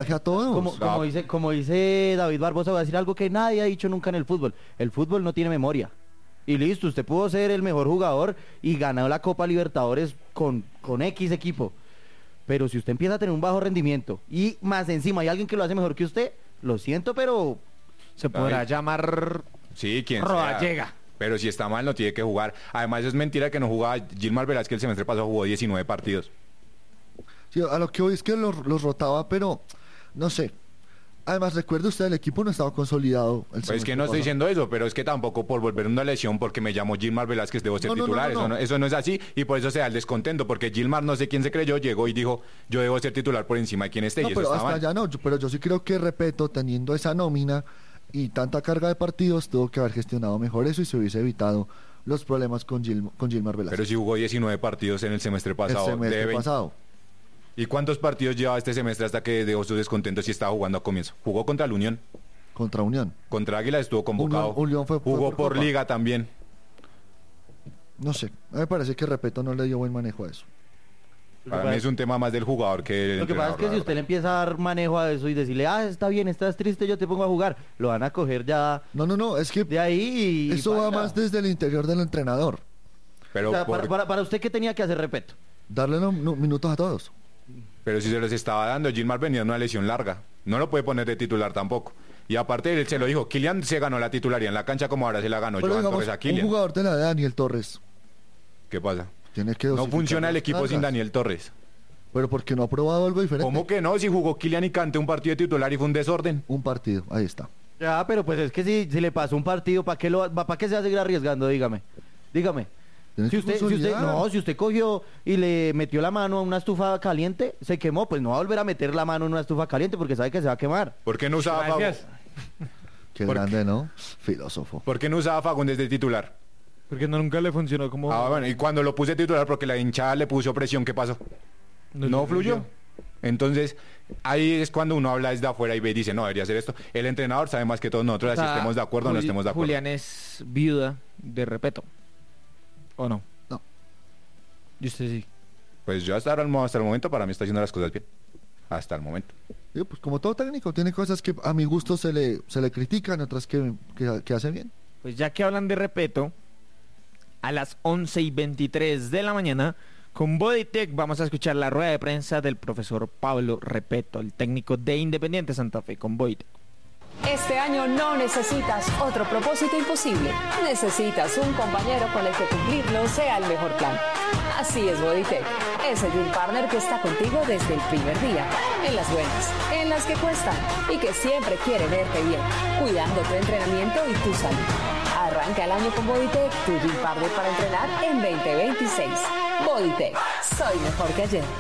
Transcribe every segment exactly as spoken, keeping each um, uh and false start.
mensaje a todos. Como, como, dice, como dice David Barbosa, va a decir algo que nadie ha dicho nunca en el fútbol. El fútbol no tiene memoria. Y listo, usted pudo ser el mejor jugador y ganó la Copa Libertadores con, con X equipo. Pero si usted empieza a tener un bajo rendimiento y más encima hay alguien que lo hace mejor que usted, lo siento, pero se podrá Ay. llamar Sí, quien Rodallega. sea. Pero si está mal no tiene que jugar. Además es mentira que no jugaba. Gilmar Velázquez el semestre pasado jugó diecinueve partidos. Sí, a lo que hoy es que los, los rotaba, pero no sé. Además, recuerde usted, el equipo no estaba consolidado. El Pues es que no estoy diciendo eso, pero es que tampoco por volver una lesión porque me llamo Gilmar Velázquez debo ser No, no, titular. no, no, Eso, no. no, eso no es así y por eso se da el descontento, porque Gilmar no sé quién se creyó, llegó y dijo yo debo ser titular por encima de quien esté No, y eso pero está hasta mal. allá no. Yo- pero yo sí creo que, repito, teniendo esa nómina y tanta carga de partidos, tuvo que haber gestionado mejor eso y se hubiese evitado los problemas con, Gil, con Gilmar Velázquez. Pero si jugó diecinueve partidos en el semestre pasado. el semestre de veinte. pasado. ¿Y cuántos partidos lleva este semestre hasta que dejó su descontento si estaba jugando a comienzo? Jugó contra la Unión, Contra Unión. contra Águila estuvo convocado, Unión- Unión fue- fue jugó por por Copa. Liga también. No sé. A mí me parece que, repito, no le dio buen manejo a eso. Para mí es un tema más del jugador que del Lo que pasa es que entrenador, si la usted le verdad. empieza a dar manejo a eso y decirle, ah, está bien, estás triste, yo te pongo a jugar, lo van a coger ya No, no, no. Es que de ahí y... eso va baila. más desde el interior del entrenador. Pero, O sea, por- para, para, para usted, ¿qué tenía que hacer, repito? Darle no- no- minutos a todos. pero si se los estaba dando, Gilmar venía de una lesión larga. No lo puede poner de titular tampoco. Y aparte él se lo dijo, Kylian se ganó la titularidad en la cancha como ahora se la ganó Pero Joan digamos, Torres a un Kylian. jugador de la de Daniel Torres ¿Qué pasa? tiene que No dosificar funciona el las equipo sin cargas. Daniel Torres. Pero porque no ha probado algo diferente. ¿Cómo que no? Si jugó Kylian y Kanté un partido de titular y fue un desorden. Un partido, ahí está. Ya, pero pues es que si, si le pasó un partido, ¿para qué, lo, ¿para qué se va a seguir arriesgando? Dígame. Dígame. Tienes Si que usted, si usted, consolidar. no, si usted cogió y le metió la mano a una estufa caliente, se quemó, pues no va a volver a meter la mano en una estufa caliente porque sabe que se va a quemar. ¿Por qué no usaba Gracias. Fago- Qué ¿Por grande, ¿no? Filósofo. ¿Por qué no usaba Fagundes de titular? Porque no, nunca le funcionó como... Ah, bueno, y cuando lo puse titular porque la hinchada le puso presión, ¿qué pasó? No, fluyó. Entonces, ahí es cuando uno habla desde afuera y ve y dice, no, debería hacer esto. El entrenador sabe más que todos nosotros, O sea, si estemos de acuerdo o no Juli- estemos de acuerdo. Julián es viuda de Repeto. ¿O no? No. Y usted sí. Pues yo hasta, ahora, hasta el momento para mí está haciendo las cosas bien. Hasta el momento. Sí, pues como todo técnico, tiene cosas que a mi gusto se le, se le critican, otras que, que, que hace bien. Pues ya que hablan de Repeto, a las once y veintitrés de la mañana, con Bodytech vamos a escuchar la rueda de prensa del profesor Pablo Repeto, el técnico de Independiente Santa Fe, con Bodytech. Este año no necesitas otro propósito imposible. Necesitas un compañero con el que cumplirlo sea el mejor plan. Así es Bodytech, ese Dream Partner que está contigo desde el primer día, en las buenas, en las que cuestan y que siempre quiere verte bien, cuidando tu entrenamiento y tu salud. Arranca el año con Bodytech, tu Dream Partner para entrenar en veinte veintiséis. Bodytech, soy mejor que ayer.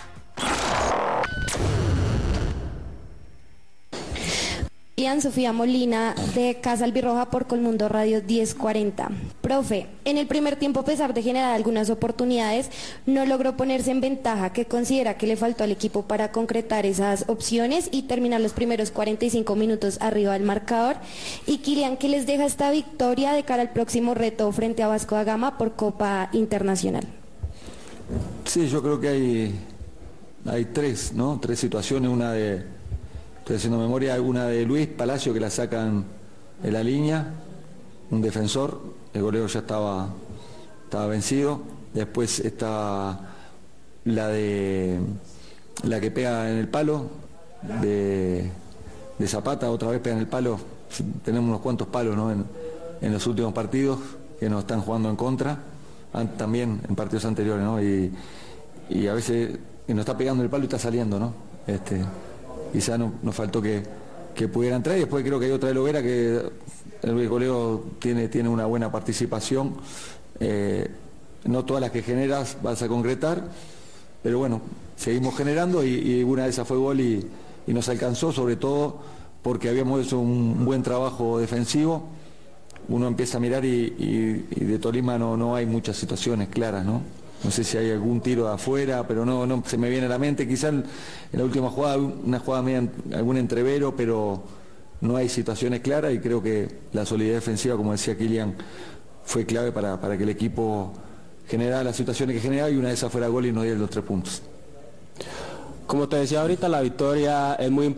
Ian Sofía Molina de Casa Albirroja por Colmundo Radio diez cuarenta. Profe, en el primer tiempo, a pesar de generar algunas oportunidades, no logró ponerse en ventaja. ¿Qué considera que le faltó al equipo para concretar esas opciones y terminar los primeros cuarenta y cinco minutos arriba del marcador? Y Kylian, ¿qué les deja esta victoria de cara al próximo reto frente a Vasco da Gama por Copa Internacional? Sí, yo creo que hay, hay tres, ¿no? Tres situaciones, una de... Estoy haciendo memoria, una de Luis Palacio que la sacan en la línea, un defensor, el goleo ya estaba, estaba vencido. Después está la de la que pega en el palo, de, de Zapata, otra vez pega en el palo. Tenemos unos cuantos palos, ¿no? en, en los últimos partidos que nos están jugando en contra, también en partidos anteriores, ¿no? Y, y a veces nos está pegando el palo y está saliendo, ¿no? Este, quizá no, nos faltó que, que pudiera entrar y después creo que hay otra de Lovera que el goleo tiene, tiene una buena participación, eh, no todas las que generas vas a concretar, pero bueno, seguimos generando y, y una de esas fue gol y, y nos alcanzó, sobre todo porque habíamos hecho un buen trabajo defensivo. Uno empieza a mirar y, y, y de Tolima no, no hay muchas situaciones claras, ¿no? No sé si hay algún tiro de afuera, pero no, no se me viene a la mente. Quizás en la última jugada, una jugada media, algún entrevero, pero no hay situaciones claras y creo que la solidez defensiva, como decía Kylian, fue clave para, para que el equipo generara las situaciones que generaba y una de esas fuera gol y nos diera los tres puntos. Como te decía ahorita, la victoria es muy importante.